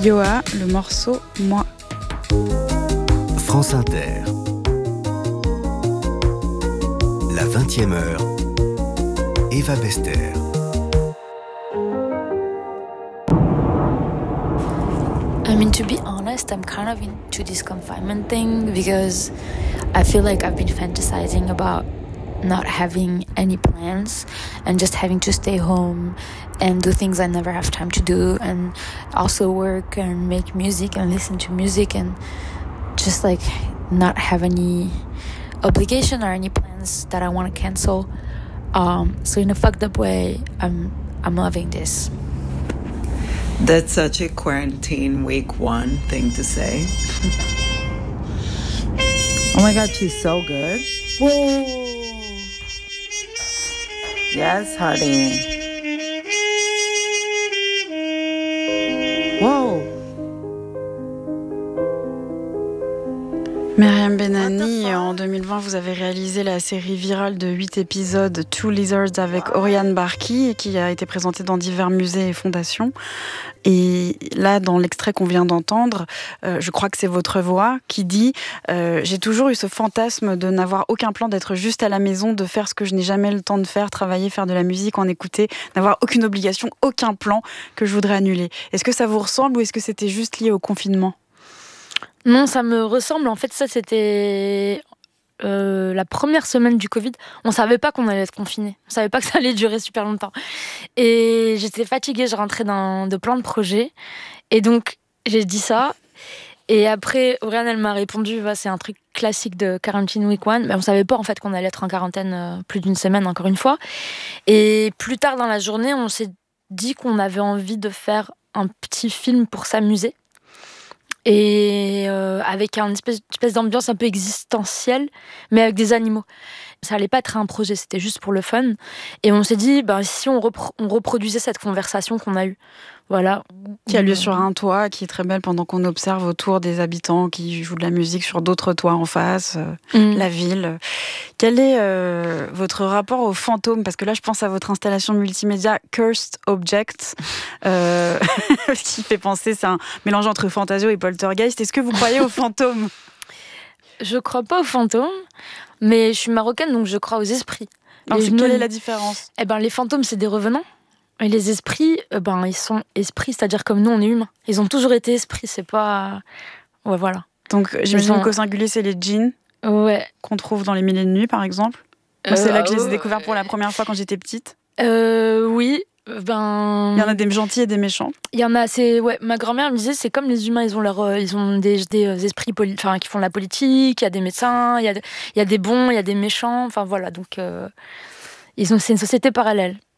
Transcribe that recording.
Yoa, le morceau Moi. France Inter. La 20e heure. Eva Bester. I mean, to be honest, I'm kind of into this confinement thing because I feel like I've been fantasizing about not having any plans and just having to stay home and do things I never have time to do, and also work and make music and listen to music and just like not have any obligation or any plans that I want to cancel. So in a fucked up way, I'm loving this. That's such a quarantine week one thing to say. Oh my God, she's so good. Whoa. Yes, honey. Whoa. Myriam Benani, en 2020, vous avez réalisé la série virale de 8 épisodes Two Lizards avec Oriane Barki, qui a été présentée dans divers musées et fondations. Et là, dans l'extrait qu'on vient d'entendre, je crois que c'est votre voix qui dit « J'ai toujours eu ce fantasme de n'avoir aucun plan, d'être juste à la maison, de faire ce que je n'ai jamais le temps de faire, travailler, faire de la musique, en écouter, n'avoir aucune obligation, aucun plan que je voudrais annuler. » Est-ce que ça vous ressemble ou est-ce que c'était juste lié au confinement ? Non, ça me ressemble. En fait, ça, c'était la première semaine du Covid. On savait pas qu'on allait être confinés. On savait pas que ça allait durer super longtemps. Et j'étais fatiguée, je rentrais de plein de projets. Et donc, j'ai dit ça. Et après, Oriane, elle m'a répondu, c'est un truc classique de Quarantine Week 1. Mais on savait pas, en fait, qu'on allait être en quarantaine plus d'une semaine, encore une fois. Et plus tard dans la journée, on s'est dit qu'on avait envie de faire un petit film pour s'amuser. Et avec une espèce d'ambiance un peu existentielle, mais avec des animaux. Ça allait pas être un projet, c'était juste pour le fun. Et on s'est dit, si on reproduisait cette conversation qu'on a eue, voilà. Qui a lieu sur un toit, qui est très belle pendant qu'on observe autour des habitants qui jouent de la musique sur d'autres toits en face, la ville. Quel est votre rapport aux fantômes ? Parce que là, je pense à votre installation multimédia Cursed Objects, qui fait penser, c'est un mélange entre Fantasio et Poltergeist. Est-ce que vous croyez aux fantômes ? Je crois pas aux fantômes, mais je suis marocaine, donc je crois aux esprits. Alors, quelle est la différence ? Les fantômes, c'est des revenants. Et les esprits, ils sont esprits, c'est-à-dire comme nous, on est humains. Ils ont toujours été esprits, c'est pas... Ouais, voilà. Donc, j'imagine qu'au singulier, c'est les djinns qu'on trouve dans les Mille et une nuits, par exemple. C'est là que je les ai découverts pour la première fois quand j'étais petite. Oui. Il y en a des gentils et des méchants. Il y en a, ma grand-mère me disait, c'est comme les humains, ils ont des esprits qui font la politique, il y a des médecins, il y a des bons, il y a des méchants, enfin voilà, donc c'est une société parallèle.